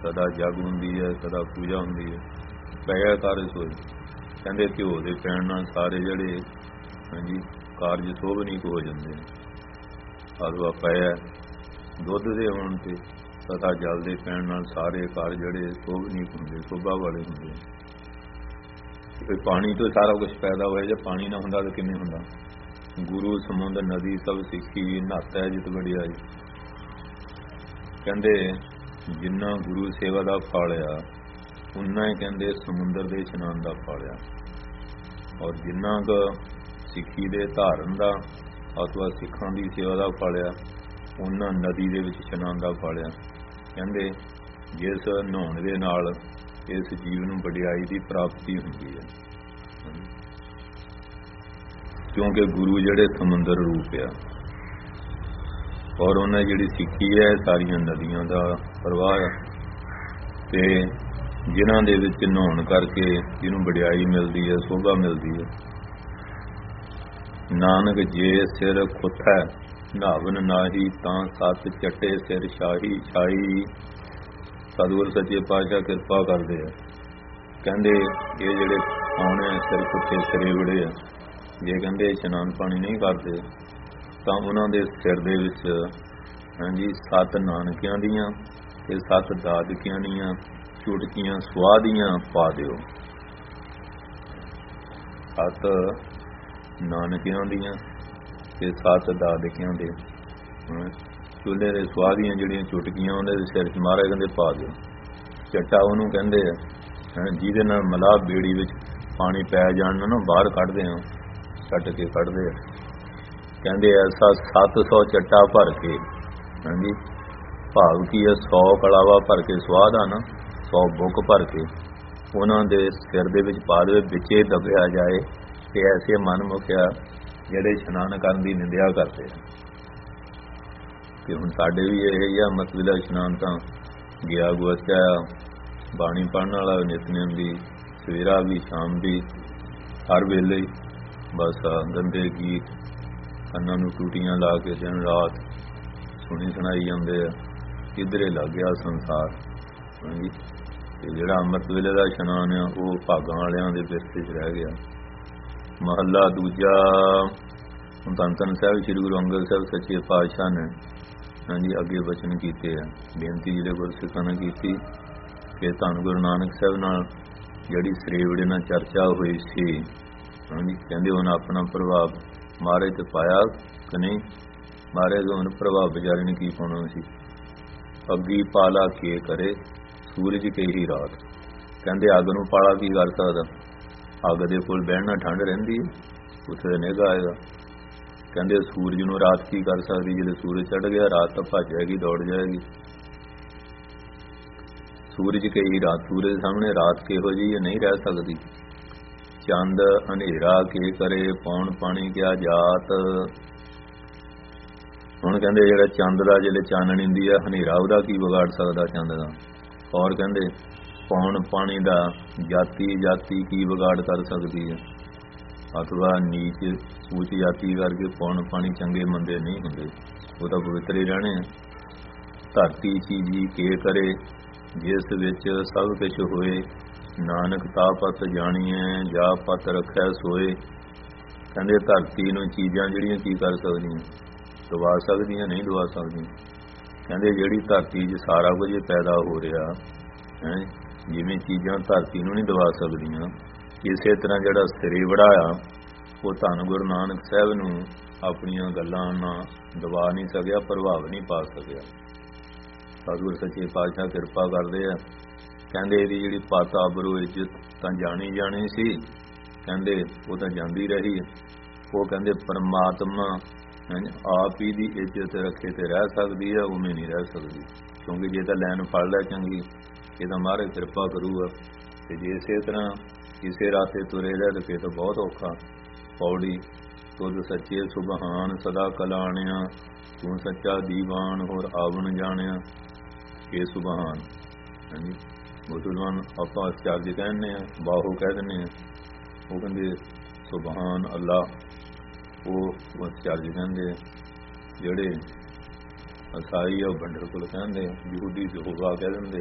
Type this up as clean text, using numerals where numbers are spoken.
ਸਦਾ ਜਗ ਹੁੰਦੀ ਹੈ, ਸਦਾ ਪੂਜਾ ਹੁੰਦੀ ਹੈ। ਪੈ ਕਾਰਜ ਸੋਈ, ਕਹਿੰਦੇ ਘਿਓ ਦੇ ਪੈਣ ਨਾਲ ਸਾਰੇ ਜਿਹੜੇ ਹਾਂਜੀ ਕਾਰਜ ਸੋਭਨੀਕ ਹੋ ਜਾਂਦੇ ਨੇ। ਅਥਵਾ ਪਿਆ ਦੁੱਧ ਦੇ ਹੋਣ ਤੇ ਤਥਾ ਜਲ ਦੇ ਪੈਣ ਨਾਲ ਸਾਰੇ ਕਾਰਜ ਜਿਹੜੇ ਸੋਭਨੀਕ ਹੁੰਦੇ, ਸੋਭਾ ਵਾਲੇ ਹੁੰਦੇ। ਫਿਰ ਪਾਣੀ ਤੋਂ ਸਾਰਾ ਕੁਛ ਪੈਦਾ ਹੋਇਆ, ਜੇ ਪਾਣੀ ਨਾ ਹੁੰਦਾ ਤਾਂ ਕਿਵੇਂ ਹੁੰਦਾ? ਗੁਰੂ ਸਮੁੰਦ ਨਦੀ ਸਭ ਸਿੱਖੀ, ਨਹਾਤਾ ਜਿਤ ਵਡਿਆਈ। ਕਹਿੰਦੇ ਜਿੰਨਾ ਗੁਰੂ ਸੇਵਾ ਦਾ ਫਲ ਆ, ਉਨਾ ਹੀ ਕਹਿੰਦੇ ਸਮੁੰਦਰ ਦੇ ਇਸ਼ਨਾਨ ਦਾ ਫਲ ਆ। ਔਰ ਜਿੰਨਾ ਕੁ ਸਿੱਖੀ ਦੇ ਧਾਰਨ ਦਾ ਅਥਵਾ ਸਿੱਖਾਂ ਦੀ ਸੇਵਾ ਦਾ ਫਲ ਆ, ਉਹਨਾਂ ਨਦੀ ਦੇ ਵਿੱਚ ਇਸ਼ਨਾਨ ਦਾ ਫਲ ਆ। ਕਹਿੰਦੇ ਜਿਸ ਨਹਾਉਣ ਦੇ ਨਾਲ ਇਸ ਜੀਵ ਨੂੰ ਵਡਿਆਈ ਦੀ ਪ੍ਰਾਪਤੀ ਹੁੰਦੀ ਹੈ, ਕਿਉਂਕਿ ਗੁਰੂ ਜਿਹੜੇ ਸਮੁੰਦਰ ਰੂਪ ਆ। ਔਰ ਉਹਨਾਂ ਜਿਹੜੀ ਸਿੱਖੀ ਹੈ ਸਾਰੀਆਂ ਨਦੀਆਂ ਦਾ ਪ੍ਰਵਾਹ, ਤੇ ਜਿਨ੍ਹਾਂ ਦੇ ਵਿੱਚ ਨਹਾਉਣ ਕਰਕੇ ਜਿਹਨੂੰ ਵਡਿਆਈ ਮਿਲਦੀ ਹੈ, ਸੋਭਾ ਮਿਲਦੀ ਹੈ। ਨਾਨਕ ਜੇ ਸਿਰ ਖੁੱਥੈ ਨਹਾਵਨ ਨਾਹੀ, ਤਾਂ ਸੱਤ ਚੱਟੇ ਸਿਰ ਸ਼ਾਹੀ ਛਾਈ। ਸਤਿਗੁਰ ਸੱਚੇ ਪਾਤਸ਼ਾਹ ਕਿਰਪਾ ਕਰਦੇ ਆ। ਕਹਿੰਦੇ ਇਹ ਜਿਹੜੇ ਆਉਣੇ ਸਿਰ ਖੁੱਥੇ ਸਰੇਵੜੇ ਆ, ਜੇ ਕਹਿੰਦੇ ਇਸ਼ਨਾਨ ਪਾਣੀ ਨਹੀਂ ਕਰਦੇ ਤਾਂ ਉਹਨਾਂ ਦੇ ਸਿਰ ਦੇ ਵਿੱਚ ਹਾਂਜੀ 7 ਨਾਨਕਿਆਂ ਦੀਆਂ ਤੇ 7 ਦਾਦਕਿਆਂ ਦੀਆਂ ਚੁਟਕੀਆਂ ਸੁਆਹ ਦੀਆਂ ਪਾ ਦਿਓ। 7 ਨਾਨਕਿਆਂ ਦੀਆਂ ਤੇ 7 ਦਾਦਕਿਆਂ ਦੇ ਚੁੱਲ੍ਹੇ ਦੇ ਸੁਆਹ ਦੀਆਂ ਜਿਹੜੀਆਂ ਚੁਟਕੀਆਂ ਉਹਦੇ ਸਿਰ 'ਚ ਮਹਾਰਾਜ ਕਹਿੰਦੇ ਪਾ ਦਿਓ। ਚੱਟਾ ਉਹਨੂੰ ਕਹਿੰਦੇ ਆ ਜਿਹਦੇ ਨਾਲ ਮਲਾਹ ਬੇੜੀ ਵਿੱਚ ਪਾਣੀ ਪੈ ਜਾਣ ਨਾ ਬਾਹਰ ਕੱਢਦੇ ਆ, ਛੱਡ ਕੇ ਕੱਢਦੇ ਆ। ਕਹਿੰਦੇ ਐਸਾ 700 ਚੱਟਾ ਭਰ ਕੇ, ਹਾਂਜੀ ਭਾਵ ਕੀ ਹੈ 100 ਕਲਾਵਾ ਭਰ ਕੇ ਸੁਆਹ ਦਾ ਨਾ, 100 ਬੁੱਕ ਭਰ ਕੇ ਉਹਨਾਂ ਦੇ ਸਿਰ ਦੇ ਵਿੱਚ ਪਾ ਦੇਵੇ, ਵਿੱਚੇ ਦੱਬਿਆ ਜਾਏ। ਤੇ ਐਸੇ ਮਨਮੁਖਿਆ ਜਿਹੜੇ ਇਸ਼ਨਾਨ ਕਰਨ ਦੀ ਨਿੰਦਿਆ ਕਰਦੇ ਆ। ਕਿ ਹੁਣ ਸਾਡੇ ਵੀ ਇਹ ਹੀ ਆ, ਮਤਲਬ ਇਸ਼ਨਾਨ ਤਾਂ ਗਿਆ ਗੁਆਚਿਆ। ਬਾਣੀ ਪੜ੍ਹਨ ਵਾਲਾ ਨਿਤਨੇਮ ਦੀ, ਸਵੇਰਾ ਵੀ ਸ਼ਾਮ ਦੀ, ਹਰ ਵੇਲੇ ਹੀ ਬਸ ਗੰਦੇ ਗੀਤ ਕੰਨਾਂ ਨੂੰ ਟੂਟੀਆਂ ਲਾ ਕੇ ਦਿਨ ਰਾਤ ਸੁਣੀ ਸੁਣਾਈ ਜਾਂਦੇ ਆ। ਕਿੱਧਰੇ ਲੱਗ ਗਿਆ ਸੰਸਾਰ। ਹਾਂਜੀ ਤੇ ਜਿਹੜਾ ਅੰਮ੍ਰਿਤ ਵੇਲੇ ਦਾ ਇਸ਼ਨਾਨ ਆ ਉਹ ਭਾਗਾਂ ਵਾਲਿਆਂ ਦੇ ਵਿਰਸੇ 'ਚ ਰਹਿ ਗਿਆ। ਮਹੱਲਾ ਦੂਜਾ। ਹੁਣ ਧੰਨ ਧੰਨ ਸਾਹਿਬ ਸ੍ਰੀ ਗੁਰੂ ਅੰਗਦ ਸਾਹਿਬ ਸੱਚੇ ਪਾਤਸ਼ਾਹ ਨੇ ਹਾਂਜੀ ਅੱਗੇ ਬਚਨ ਕੀਤੇ ਆ। ਬੇਨਤੀ ਜਿਹੜੇ ਗੁਰਸਿੱਖਾਂ ਨੇ ਕੀਤੀ ਕਿ ਧੰਨ ਗੁਰੂ ਨਾਨਕ ਸਾਹਿਬ ਨਾਲ ਜਿਹੜੀ ਸਰੇਵੜੇ ਨਾਲ ਚਰਚਾ ਹੋਈ ਸੀ, ਹਾਂਜੀ ਕਹਿੰਦੇ ਉਹਨਾਂ ਆਪਣਾ ਪ੍ਰਭਾਵ ਮਹਾਰਾਜ ਤੇ ਪਾਇਆ ਕਿ ਨਹੀਂ? ਮਹਾਰਾਜ ਦਾ ਉਹਨੂੰ ਪ੍ਰਭਾਵ ਵਿਚਾਰੇ ਨੇ ਕੀ ਪਾਉਣਾ ਸੀ? ਅੱਗੀ ਪਾਲਾ ਕੇ ਕਰੇ ਸੂਰਜ ਕੇ ਹੀ ਰਾਤ। ਕਹਿੰਦੇ ਅੱਗ ਨੂੰ ਪਾਲਾ ਕੀ ਕਰ ਸਕਦਾ? ਅੱਗ ਦੇ ਕੋਲ ਬਹਿਣਾ ਠੰਡ ਰਹਿੰਦੀ ਹੈ, ਉੱਥੇ ਨਿੱਘ ਆਏਗਾ। ਕਹਿੰਦੇ ਸੂਰਜ ਨੂੰ ਰਾਤ ਕੀ ਕਰ ਸਕਦੀ? ਜਦੋਂ ਸੂਰਜ ਚੜ੍ਹ ਗਿਆ ਰਾਤ ਤਾਂ ਭੱਜ ਜਾਏਗੀ, ਦੌੜ ਜਾਏਗੀ। ਸੂਰਜ ਕੇ ਹੀ ਰਾਤ, ਸੂਰਜ ਦੇ ਸਾਹਮਣੇ ਰਾਤ ਕਿਹੋ ਜਿਹੀ ਨਹੀਂ ਰਹਿ ਸਕਦੀ। ਚੰਦ ਹਨੇਰਾ ਕੇ ਕਰੇ ਪੌਣ ਪਾਣੀ ਕਿਆ ਜਾਤ। ਹੁਣ ਕਹਿੰਦੇ ਜਿਹੜਾ ਚੰਦ ਦਾ ਜਿਹੜੇ ਚਾਨਣ ਹੁੰਦੀ ਆ, ਹਨੇਰਾ ਉਹਦਾ ਕੀ ਵਿਗਾੜ ਸਕਦਾ ਚੰਦ ਦਾ? ਔਰ ਕਹਿੰਦੇ ਪੌਣ ਪਾਣੀ ਦਾ ਜਾਤੀ ਜਾਤੀ ਕੀ ਵਿਗਾੜ ਕਰ ਸਕਦੀ ਹੈ? ਅਥਵਾ ਨੀਚ ਉੱਚ ਜਾਤੀ ਕਰਕੇ ਪੌਣ ਪਾਣੀ ਚੰਗੇ ਮੰਦੇ ਨਹੀਂ ਹੁੰਦੇ, ਉਹ ਤਾਂ ਪਵਿੱਤਰ ਹੀ ਰਹਿਣੇ ਆ। ਧਰਤੀ ਚੀਜੀ ਕੇ ਕਰੇ ਜਿਸ ਵਿੱਚ ਸਭ ਕੁਛ ਹੋਏ, ਨਾਨਕ ਤਾ ਪਤ ਜਾਣੀਏ ਜਾ ਪਤ ਰੱਖੈ ਸੋਏ। ਕਹਿੰਦੇ ਧਰਤੀ ਨੂੰ ਚੀਜ਼ਾਂ ਜਿਹੜੀਆਂ ਕੀ ਕਰ ਸਕਦੀਆਂ? ਦਬਾ ਸਕਦੀਆਂ? ਨਹੀਂ ਦਬਾ ਸਕਦੀਆਂ। ਕਹਿੰਦੇ ਜਿਹੜੀ ਧਰਤੀ 'ਚ ਸਾਰਾ ਕੁਝ ਪੈਦਾ ਹੋ ਰਿਹਾ ਹੈ, ਜਿਵੇਂ ਚੀਜ਼ਾਂ ਧਰਤੀ ਨੂੰ ਨਹੀਂ ਦਬਾ ਸਕਦੀਆਂ, ਇਸੇ ਤਰ੍ਹਾਂ ਜਿਹੜਾ ਸਰੇਵੜਾ ਆ ਉਹ ਧੰਨ ਗੁਰੂ ਨਾਨਕ ਸਾਹਿਬ ਨੂੰ ਆਪਣੀਆਂ ਗੱਲਾਂ ਨਾਲ ਦਬਾ ਨਹੀਂ ਸਕਿਆ, ਪ੍ਰਭਾਵ ਨਹੀਂ ਪਾ ਸਕਿਆ। ਸਤਿਗੁਰ ਸੱਚੇ ਪਾਤਸ਼ਾਹ ਕਿਰਪਾ ਕਰਦੇ ਆ। ਕਹਿੰਦੇ ਇਹਦੀ ਜਿਹੜੀ ਪਤ ਆਬਰੂ ਇੱਜ਼ਤ ਤਾਂ ਜਾਣੀ ਜਾਣੀ ਸੀ, ਕਹਿੰਦੇ ਉਹ ਤਾਂ ਜਾਂਦੀ ਰਹੀ। ਉਹ ਕਹਿੰਦੇ ਪਰਮਾਤਮਾ ਆਪ ਹੀ ਦੀ ਇੱਜ਼ਤ ਰੱਖੇ ਤੇ ਰਹਿ ਸਕਦੀ ਹੈ, ਉਵੇਂ ਨਹੀਂ ਰਹਿ ਸਕਦੀ। ਕਿਉਂਕਿ ਜੇ ਤਾਂ ਲੈਣ ਫੜ ਲੈ ਚੰਗੀ, ਇਹ ਤਾਂ ਮਹਾਰਾਜ ਕਿਰਪਾ ਕਰੂਗਾ। ਤੇ ਜੇ ਇਸੇ ਤਰ੍ਹਾਂ ਕਿਸੇ ਰਾਤੇ ਤੁਰੇ ਰਹਿ ਤਾਂ ਫਿਰ ਤਾਂ ਬਹੁਤ ਔਖਾ। ਪੌੜੀ ਤੁਧ ਸੱਚੇ ਸੁਭਾਨ ਸਦਾ ਕਲਾਣਿਆ, ਤੂੰ ਸੱਚਾ ਦੀਵਾਨ ਹੋਰ ਆਵਣ ਜਾਣਿਆ। ਇਹ ਸੁਭਾਨ ਹਾਂਜੀ ਮੁਸਲਮਾਨ ਆਪਾਂ ਚਾਰਜ ਕਹਿੰਦੇ ਆ, ਬਾਹੂ ਕਹਿ ਦਿੰਦੇ ਆ। ਉਹ ਕਹਿੰਦੇ ਸੁਭਾਨ ਅੱਲਾ, ਉਹ ਚਾਰਜ ਕਹਿੰਦੇ ਆ। ਜਿਹੜੇ ਅਸਾਈ ਆ ਉਹ ਬੰਡਰ ਕੋਲ ਕਹਿੰਦੇ ਆ, ਯਹੂਦੀ ਯਹੋਵਾ ਕਹਿ ਦਿੰਦੇ।